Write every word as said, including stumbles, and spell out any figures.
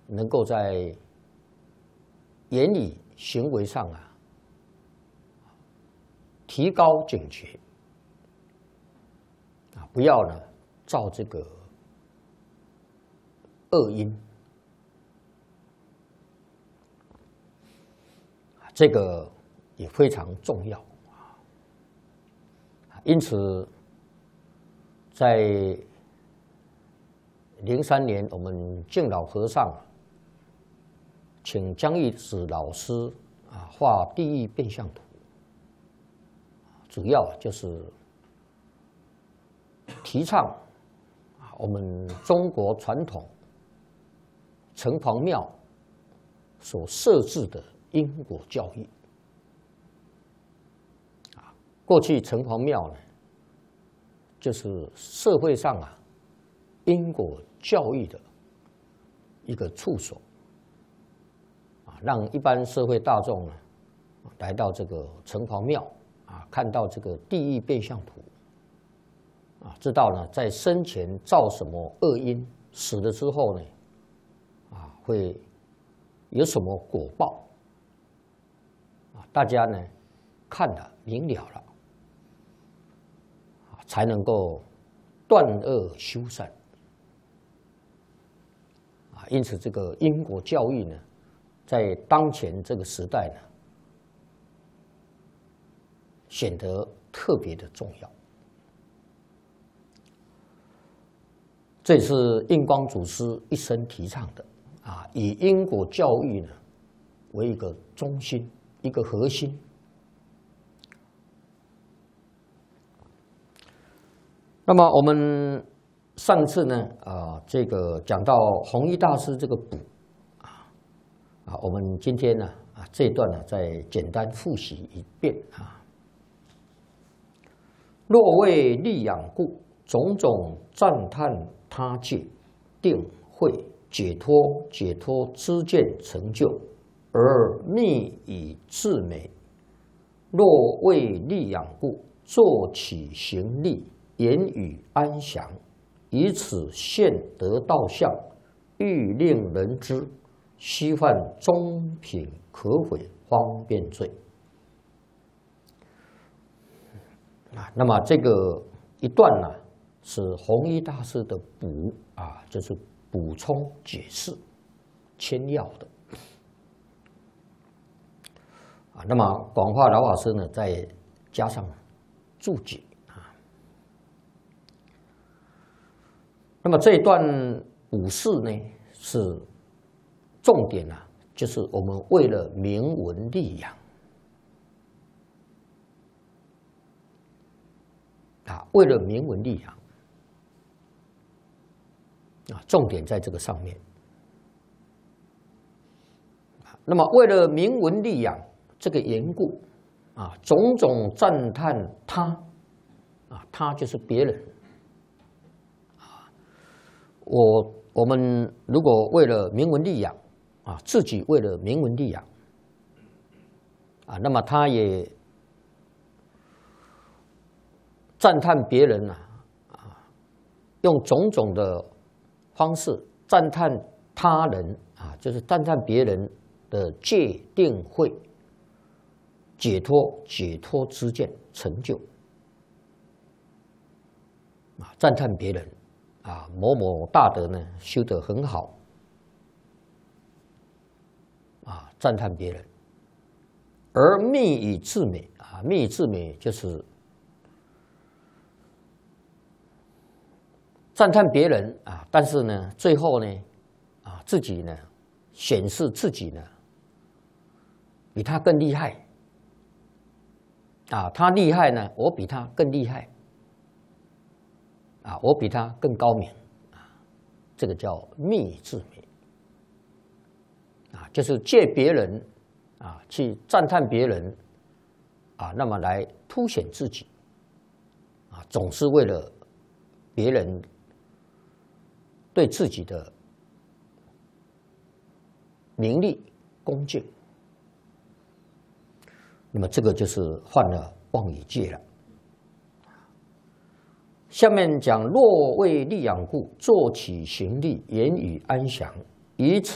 能够在言语行为上啊提高警觉啊，不要呢造这个恶因。这个也非常重要啊。因此，在零三年，我们敬老和尚请江义子老师啊画地狱变相图，主要就是提倡啊我们中国传统城隍庙所设置的因果教育。啊，过去城隍庙呢，就是社会上啊因果教育的一个处所，啊，让一般社会大众呢来到这个城隍庙啊，看到这个地狱变相图，啊，知道呢在生前造什么恶因，死了之后呢，啊会有什么果报。大家呢看了明了了，才能够断恶修善啊。因此，这个因果教育呢，在当前这个时代呢，显得特别的重要。这也是印光祖师一生提倡的啊，以因果教育呢为一个中心。一个核心。那么我们上次呢，啊，这个讲到弘一大师这个补啊，啊，我们今天呢，啊，这一段呢，再简单复习一遍啊。若为利养故，种种赞叹他界，定慧解脱，解脱知见成就。而密以自美，若为利养故，作起行力，言语安详，以此现得道相，欲令人知，须犯中品可毁方便罪。啊，那么这个一段呢，是弘一大师的补啊，就是补充解释签要的。啊，那么广化老法师呢，再加上注解啊。那么这一段补释呢，是重点啊，就是我们为了名闻利养啊，为了名闻利养啊，重点在这个上面。那么为了名闻利养这个缘故啊，种种赞叹他啊，他就是别人啊。我我们如果为了名闻利养啊，自己为了名闻利养啊，那么他也赞叹别人啊，啊，用种种的方式赞叹他人啊，就是赞叹别人的戒定慧。解脱解脱知见成就啊，赞叹别人啊，某某大德呢修得很好啊，赞叹别人，而密以自美啊，密以自美就是赞叹别人啊，但是呢，最后呢啊，自己呢显示自己呢比他更厉害。啊，他厉害呢，我比他更厉害。啊，我比他更高明。啊，这个叫密自美。啊，就是借别人啊去赞叹别人，啊，那么来凸显自己。啊，总是为了别人对自己的名利恭敬。那么这个就是犯了妄语戒了。下面讲：若为利养故，作起行力，言语安详，以此